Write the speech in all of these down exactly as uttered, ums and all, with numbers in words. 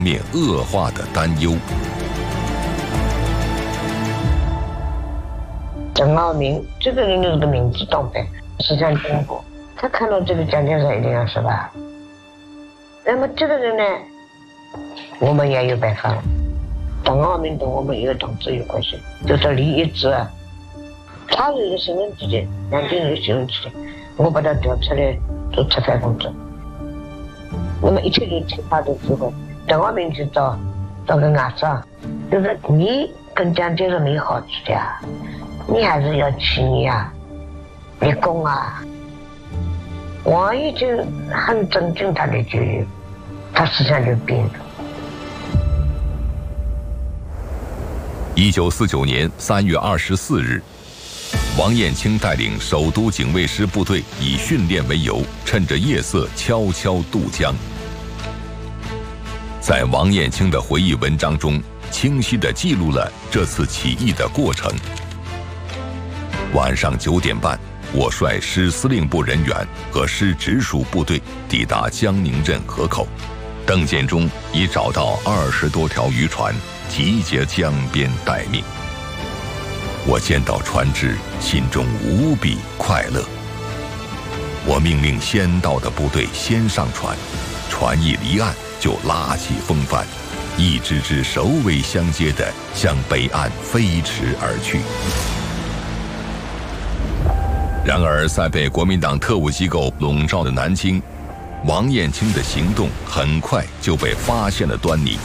面恶化的担忧。 郑傲明这个人就是个民主党派，思想中国，他看到这个蒋介石一定要是吧？那么这个人呢，我们也有办法了。郑傲明跟我们一个党子有关系，就是李一之啊，他是一个新闻记者，南京一个新闻记者，我把他调出来做策反工作。那么一切就听他的指挥。郑傲明去找找个外长，就是你跟蒋介石没好处的啊，你还是要去你啊，立功啊。王毅就很尊敬他的决议，他思想就变了。 一九四九年三月二十四日，王燕青带领首都警卫师部队以训练为由，趁着夜色悄悄渡江。在王燕青的回忆文章中，清晰地记录了这次起义的过程。晚上九点半，我率师司令部人员和师直属部队抵达江宁镇河口，邓建中已找到二十多条渔船，集结江边待命。我见到船只，心中无比快乐。我命令先到的部队先上船，船一离岸就拉起风帆，一支支首尾相接地向北岸飞驰而去。然而，在被国民党特务机构笼罩的南京，王燕青的行动很快就被发现了端倪。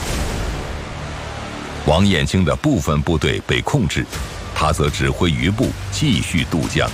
王燕青的部分部队被控制，他则指挥余部继续渡江。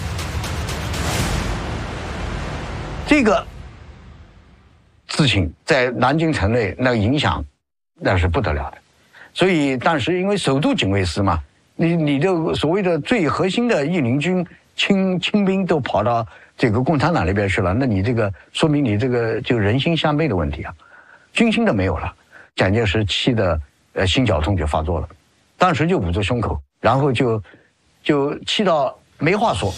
这个事情在南京城内那个影响那是不得了的，所以当时因为首都警卫师嘛，你你的所谓的最核心的义林军清清兵都跑到这个共产党那边去了，那你这个说明你这个就人心相悖的问题啊，军心都没有了。蒋介石气的呃心绞痛就发作了，当时就捂着胸口，然后就就气到没话说。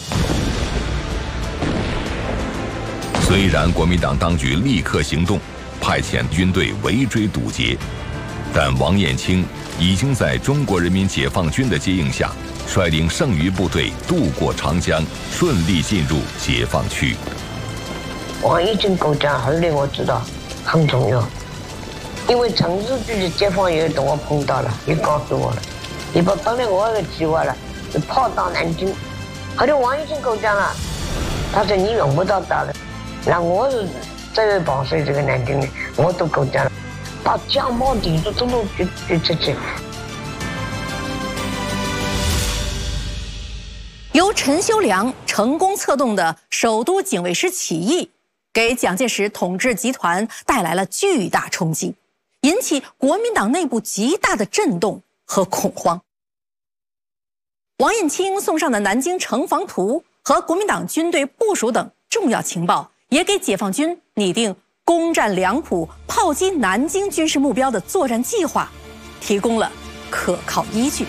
虽然国民党当局立刻行动，派遣军队围追堵截，但王燕青已经在中国人民解放军的接应下，率领剩余部队渡过长江，顺利进入解放区。 王燕青构讲后来我知道很重要，因为城市局的解放员跟我碰到了，也告诉我了，也把本来我有个计划了，就跑到南京。后来王燕青构讲了，他说你用不到他的。那我是这位保税这个南京的，我都构讲了，把江毛地都都都举举出去。 由陈修良成功策动的首都警卫师起义，给蒋介石统治集团带来了巨大冲击，引起国民党内部极大的震动和恐慌。王燕青送上的南京城防图和国民党军队部署等重要情报，也给解放军拟定攻占两浦、炮击南京军事目标的作战计划提供了可靠依据。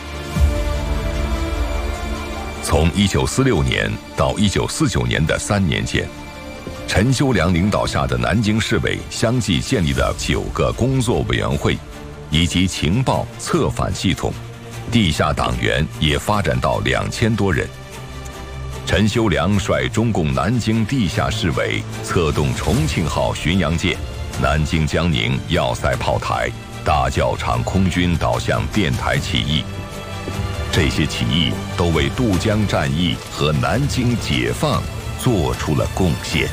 从一九四六年到一九四九年的三年间，陈修良领导下的南京市委相继建立了九个工作委员会，以及情报策反系统，地下党员也发展到两千多人。陈修良率中共南京地下市委策动重庆号巡洋舰、南京江宁要塞炮台、大教场空军导向电台起义。这些起义都为渡江战役和南京解放做出了贡献。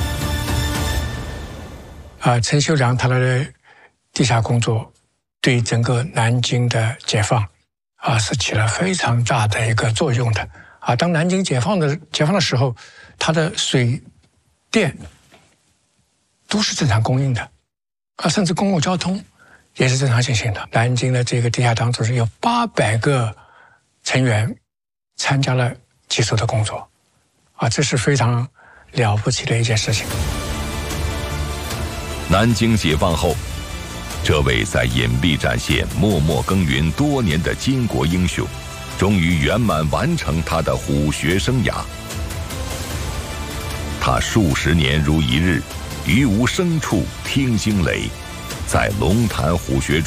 啊，陈修良他的地下工作对整个南京的解放啊是起了非常大的一个作用的。啊，当南京解放的解放的时候，它的水电都是正常供应的，啊，甚至公共交通也是正常进行的。南京的这个地下党组织有八百个成员参加了基础的工作，啊，这是非常了不起的一件事情。 南京解放后，这位在隐蔽战线默默耕耘多年的巾帼英雄，终于圆满完成他的虎穴生涯。他数十年如一日，于无声处听惊雷， 在龙潭虎穴